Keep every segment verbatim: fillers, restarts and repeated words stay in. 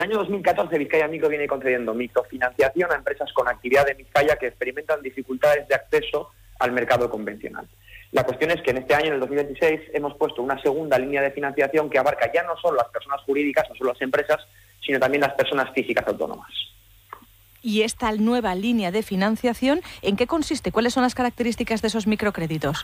En el año dos mil catorce, Vizcaya Micro viene concediendo microfinanciación a empresas con actividad en Vizcaya que experimentan dificultades de acceso al mercado convencional. La cuestión es que en este año, en el dos mil veintiséis, hemos puesto una segunda línea de financiación que abarca ya no solo las personas jurídicas, no solo las empresas, sino también las personas físicas autónomas. Y esta nueva línea de financiación, ¿en qué consiste? ¿Cuáles son las características de esos microcréditos?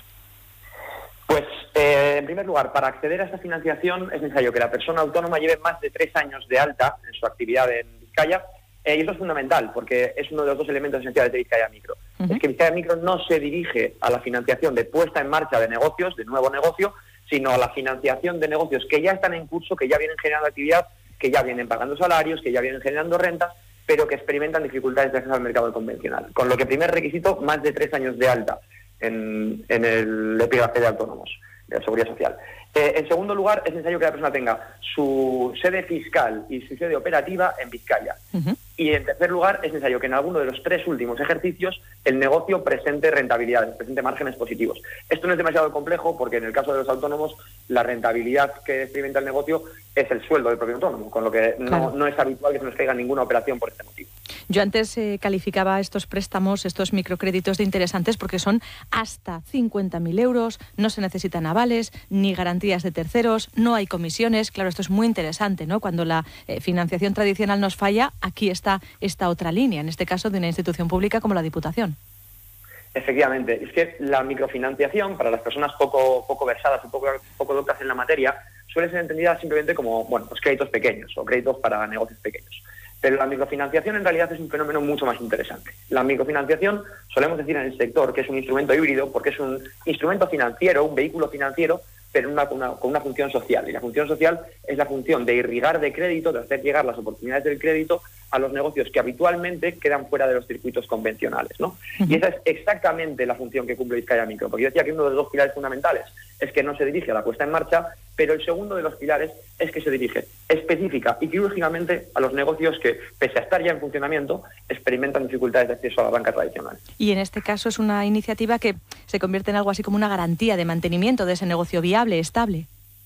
Pues, eh, en primer lugar, para acceder a esta financiación es necesario que la persona autónoma lleve más de tres años de alta en su actividad en Vizcaya, eh, y eso es fundamental, porque es uno de los dos elementos esenciales de Vizcaya Micro. Uh-huh. Es que Vizcaya Micro no se dirige a la financiación de puesta en marcha de negocios, de nuevo negocio, sino a la financiación de negocios que ya están en curso, que ya vienen generando actividad, que ya vienen pagando salarios, que ya vienen generando rentas, pero que experimentan dificultades de acceso al mercado convencional. Con lo que, primer requisito, más de tres años de alta en, en el E P G de autónomos, de la Seguridad Social. Eh, en segundo lugar, es necesario que la persona tenga su sede fiscal y su sede operativa en Vizcaya. Uh-huh. Y en tercer lugar, es necesario que en alguno de los tres últimos ejercicios el negocio presente rentabilidades, presente márgenes positivos. Esto no es demasiado complejo porque en el caso de los autónomos la rentabilidad que experimenta el negocio es el sueldo del propio autónomo, con lo que no, claro. no es habitual que se nos caiga ninguna operación por este motivo. Yo antes eh, calificaba estos préstamos, estos microcréditos de interesantes porque son hasta cincuenta mil euros, no se necesitan avales ni garantías de terceros, no hay comisiones. Claro, esto es muy interesante, ¿no? Cuando la eh, financiación tradicional nos falla, aquí está esta otra línea, en este caso de una institución pública como la Diputación. Efectivamente, es que la microfinanciación, para las personas poco, poco versadas y poco, poco doctas en la materia, suele ser entendida simplemente como, bueno, pues créditos pequeños o créditos para negocios pequeños. Pero la microfinanciación en realidad es un fenómeno mucho más interesante. La microfinanciación, solemos decir en el sector que es un instrumento híbrido porque es un instrumento financiero, un vehículo financiero, pero una, una, con una función social. Y la función social es la función de irrigar de crédito, de hacer llegar las oportunidades del crédito a los negocios que habitualmente quedan fuera de los circuitos convencionales, ¿no? Uh-huh. Y esa es exactamente la función que cumple Vizcaya Micro. Porque yo decía que uno de los dos pilares fundamentales es que no se dirige a la puesta en marcha, pero el segundo de los pilares es que se dirige específica y quirúrgicamente a los negocios que, pese a estar ya en funcionamiento, experimentan dificultades de acceso a la banca tradicional. Y en este caso es una iniciativa que se convierte en algo así como una garantía de mantenimiento de ese negocio viable, estable.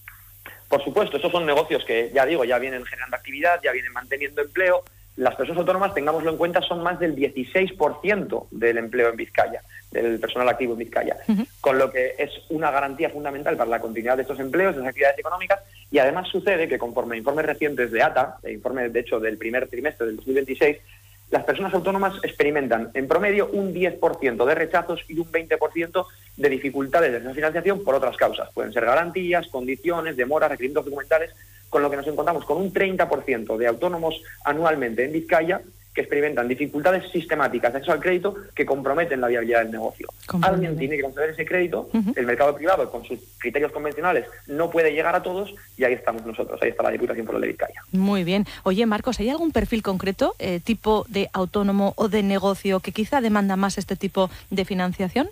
Por supuesto, esos son negocios que, ya digo, ya vienen generando actividad, ya vienen manteniendo empleo. Las personas autónomas, tengámoslo en cuenta, son más del dieciséis por ciento del empleo en Vizcaya, del personal activo en Vizcaya, uh-huh. con lo que es una garantía fundamental para la continuidad de estos empleos, de las actividades económicas, y además sucede que conforme a informes recientes de A T A, de informes de hecho del primer trimestre del dos mil veintiséis, las personas autónomas experimentan en promedio un diez por ciento de rechazos y un veinte por ciento de dificultades de esa financiación por otras causas. Pueden ser garantías, condiciones, demoras, requerimientos documentales, con lo que nos encontramos con un treinta por ciento de autónomos anualmente en Vizcaya que experimentan dificultades sistemáticas de acceso al crédito que comprometen la viabilidad del negocio. Alguien tiene que conceder ese crédito, uh-huh. el mercado privado con sus criterios convencionales no puede llegar a todos y ahí estamos nosotros, ahí está la Diputación Foral de Vizcaya. Muy bien. Oye, Marcos, ¿hay algún perfil concreto, eh, tipo de autónomo o de negocio que quizá demanda más este tipo de financiación?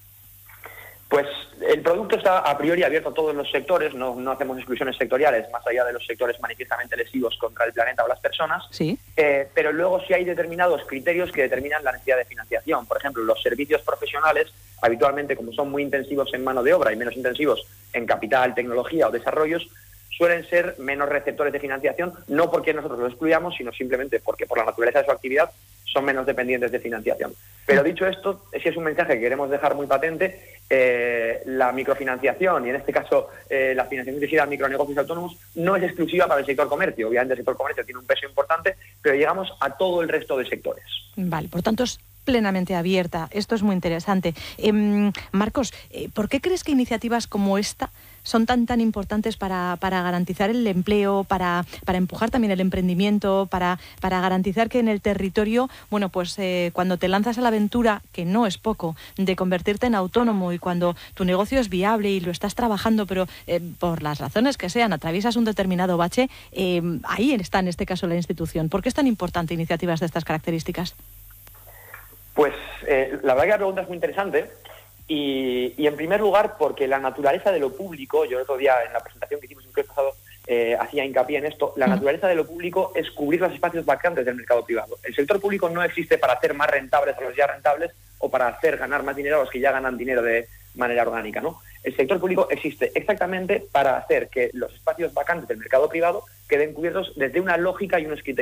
Pues el producto está a priori abierto a todos los sectores, no, no hacemos exclusiones sectoriales más allá de los sectores manifiestamente lesivos contra el planeta o las personas, sí. eh, pero luego sí hay determinados criterios que determinan la necesidad de financiación. Por ejemplo, los servicios profesionales, habitualmente como son muy intensivos en mano de obra y menos intensivos en capital, tecnología o desarrollos, suelen ser menos receptores de financiación, no porque nosotros los excluyamos, sino simplemente porque por la naturaleza de su actividad son menos dependientes de financiación. Pero dicho esto, si es un mensaje que queremos dejar muy patente, eh, la microfinanciación, y en este caso eh, la financiación dirigida a micronegocios autónomos, no es exclusiva para el sector comercio. Obviamente el sector comercio tiene un peso importante, pero llegamos a todo el resto de sectores. Vale, por tanto es plenamente abierta. Esto es muy interesante. Eh, Marcos, eh, ¿por qué crees que iniciativas como esta son tan tan importantes para, para garantizar el empleo, para, para empujar también el emprendimiento, para, para garantizar que en el territorio, bueno, pues eh, cuando te lanzas a la aventura, que no es poco, de convertirte en autónomo y cuando tu negocio es viable y lo estás trabajando, pero eh, por las razones que sean, atraviesas un determinado bache, eh, ahí está en este caso la institución. ¿Por qué es tan importante iniciativas de estas características? Pues eh, la verdad que la pregunta es muy interesante. Y, y en primer lugar, porque la naturaleza de lo público, yo el otro día en la presentación que hicimos el jueves pasado eh, hacía hincapié en esto, la naturaleza de lo público es cubrir los espacios vacantes del mercado privado. El sector público no existe para hacer más rentables a los ya rentables o para hacer ganar más dinero a los que ya ganan dinero de manera orgánica, ¿no? El sector público existe exactamente para hacer que los espacios vacantes del mercado privado queden cubiertos desde una lógica y unos criterios